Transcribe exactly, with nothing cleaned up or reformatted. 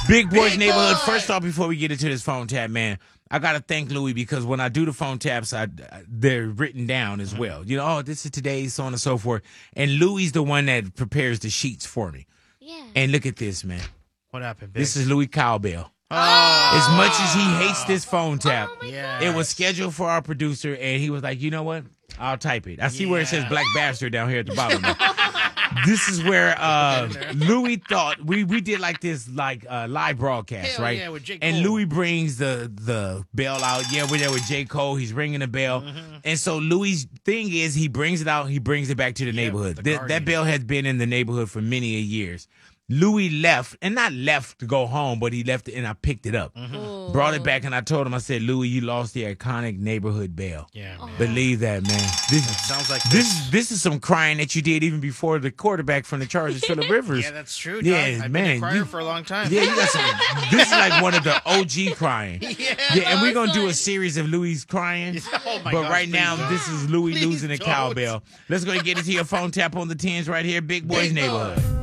Big Boys Big Neighborhood. Boy. First off, before we get into this phone tap, man, I got to thank Louis because when I do the phone taps, I, they're written down as well. You know, oh, this is today's, so on and so forth. And Louis the one that prepares the sheets for me. Yeah. And look at this, man. What happened, Big? This is Louis Cowbell. Oh. As much as he hates this phone tap, Oh my Yeah. it was scheduled for our producer, and he was like, you know what? I'll type it. I see where it says Yeah. Black Bastard down here at the bottom. This is where uh, Louis thought we we did like this like uh, live broadcast, Hell right? yeah, with J. And Cole. Louis brings the the bell out. Yeah, we're there with J. Cole. He's ringing the bell, Mm-hmm. and so Louis' thing is he brings it out. He brings it back to the neighborhood. the Th- Guardian. that bell has been in the neighborhood for many a years. Louis left, and not left to go home, but he left it, and I picked it up. Mm-hmm. Brought it back, and I told him, I said, Louis, you lost the iconic neighborhood bell. Yeah, man. Believe that, man. This, Sounds like this this is some crying that you did even before the quarterback from the Chargers, Phillip Rivers. Yeah, that's true. Dog. Yeah, I've man, been a crier you- for a long time. Yeah, you got some. This is like one of the O G crying. Yeah. Yeah, and we're gonna do a like- series of Louis crying. Oh my but gosh, right please now, don't. this is Louis Please losing the don't. cowbell. Let's go and get into your phone tap on the tens right here, Big Boys Big Boy. Neighborhood.